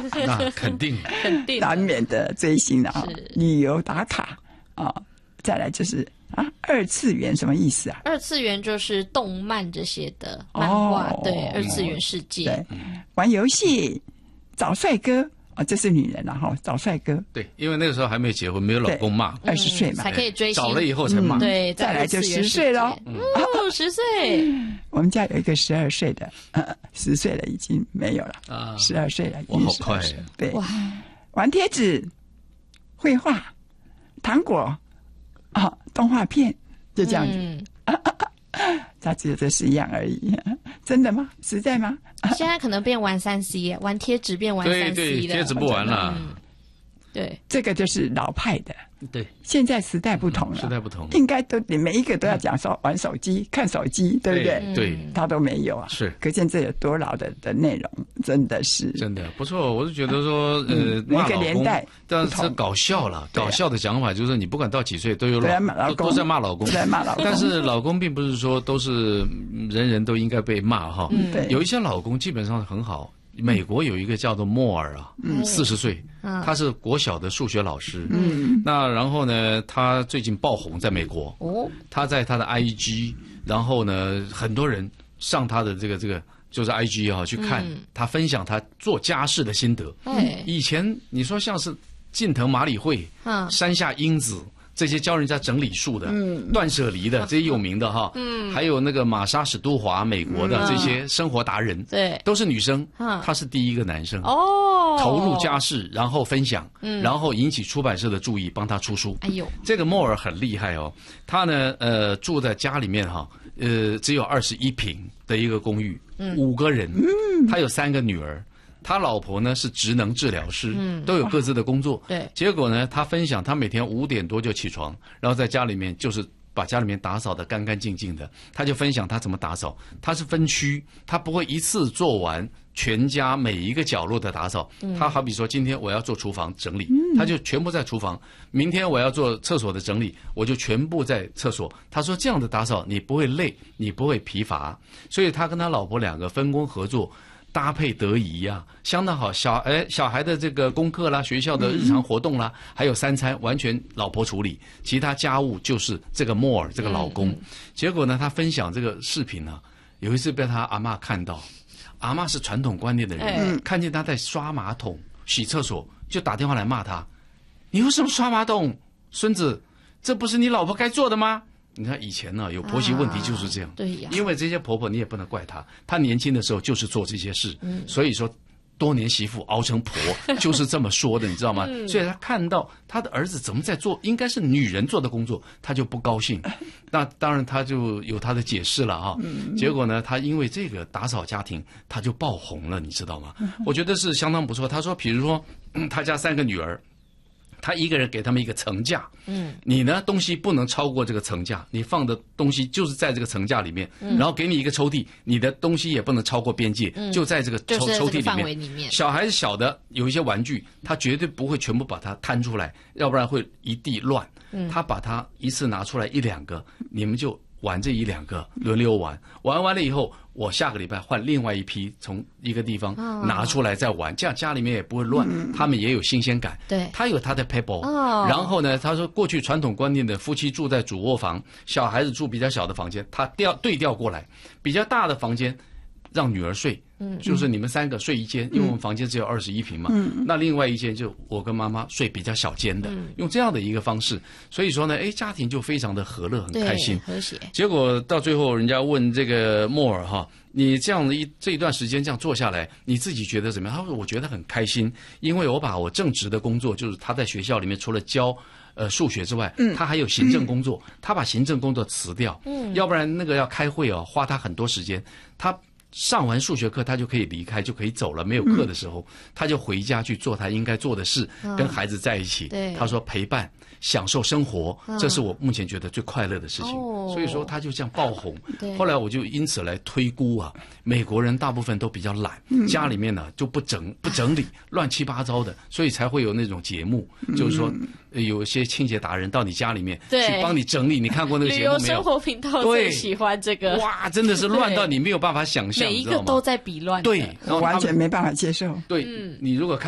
那肯定肯定难免的追星啊，旅游打卡啊，再来就是二次元什么意思啊？ 二次元就是动漫这些的漫画，对，二次元世界。 对，玩游戏，找帅哥。这是女人了哈，找帅哥。 对，因为那个时候还没有结婚，没有老公骂 ，20岁嘛， 才可以追星。 找了以后才骂。 对， 再来就10岁咯。 10岁。 我们家有一个12岁的，10岁了已经没有了，12岁了， 哇，好快！ 对，玩贴纸、绘画、糖果动画片，就这样子。他只有这4样而已，真的吗？实在吗？ 现在可能变玩3C，玩贴纸变玩3C 了。 对，贴纸不玩了。 对，这个就是老派的。 对， 现在时代不同了， 时代不同， 应该都每一个都要讲说玩手机、看手机，对不对？ 对， 他都没有啊。 是， 可见这有多老的内容，真的是真的不错。我是觉得说， 每个年代， 但是搞笑了，搞笑的讲法就是你不管到几岁都有都在骂老公， 在骂老公。 但是老公并不是说都是人人都应该被骂哈。有一些老公基本上很好。美国有一个叫做莫尔40岁，他是国小的数学老师。那然后呢，他最近爆红在美国。他在他的 IG， 然后呢，很多人上他的这个就是 IG 去看他分享他做家事的心得。以前你说像是近藤麻里惠、山下英子。这些教人家整理术的，断舍离的这些有名的哈，还有那个玛莎史都华，美国的这些生活达人， 对， 都是女生，他是第一个男生投入家事，然后分享，然后引起出版社的注意，帮他出书。 哎呦， 这个莫尔很厉害哦，他呢住在家里面只有21平的一个公寓，5个人，他有3个女儿。他老婆呢是职能治疗师，都有各自的工作。 对， 结果呢，他分享他每天5点多就起床，然后在家里面就是把家里面打扫得干干净净的。他就分享他怎么打扫，他是分区，他不会一次做完全家每一个角落的打扫。他好比说今天我要做厨房整理，他就全部在厨房；明天我要做厕所的整理，我就全部在厕所。他说这样的打扫你不会累，你不会疲乏，所以他跟他老婆2个分工合作。搭配得宜呀，相当好。小孩的这个功课啦，学校的日常活动啦，还有3餐完全老婆处理，其他家务就是这个莫尔这个老公。结果呢，他分享这个视频呢，有一次被他阿嬷看到，阿嬷是传统观念的人，看见他在刷马桶、洗厕所，就打电话来骂他：“你为什么刷马桶，孙子？这不是你老婆该做的吗？”你看以前呢，有婆媳问题就是这样， 对呀， 因为这些婆婆你也不能怪她，她年轻的时候就是做这些事，所以说多年媳妇熬成婆就是这么说的，你知道吗？所以她看到她的儿子怎么在做应该是女人做的工作，她就不高兴。那当然她就有她的解释了啊。结果呢，她因为这个打扫家庭，她就爆红了，你知道吗？我觉得是相当不错。她说，比如说她家3个女儿。他一个人给他们一个层架，你呢东西不能超过这个层架，你放的东西就是在这个层架里面，然后给你一个抽屉，你的东西也不能超过边界，就在这个抽屉里面。小孩子小的有一些玩具，他绝对不会全部把它摊出来，要不然会一地乱。他把它一次拿出来1、2个，你们就玩这1、2个，轮流玩。玩完了以后，我下个礼拜换另外一批，从一个地方拿出来再玩，这样家里面也不会乱，他们也有新鲜感。 对， 他有他的 pebble。然后呢，他说过去传统观念的夫妻住在主卧房，小孩子住比较小的房间，他对调过来，比较大的房间让女儿睡。就是你们3个睡一间，因为我们房间只有21平嘛。那另外一间就我跟妈妈睡比较小间的，用这样的一个方式，所以说呢，家庭就非常的和乐，很开心， 和谐。 结果到最后，人家问这个莫尔哈，你这样的这一段时间这样做下来，你自己觉得怎么样？他说我觉得很开心，因为我把我正职的工作，就是他在学校里面除了教数学之外，他还有行政工作，他把行政工作辞掉，要不然那个要开会花他很多时间，他。上完数学课，他就可以离开，就可以走了。没有课的时候，他就回家去做他应该做的事，跟孩子在一起。他说陪伴、享受生活，这是我目前觉得最快乐的事情。所以说他就这样爆红。后来我就因此来推估啊，美国人大部分都比较懒，家里面呢就不整理，乱七八糟的，所以才会有那种节目，就是说有一些清洁达人到你家里面去帮你整理。你看过那个节目没有？ 旅游生活频道最喜欢这个。 哇，真的是乱到你没有办法想象。 每一个都在比乱， 对，完全没办法接受。 对，你如果看。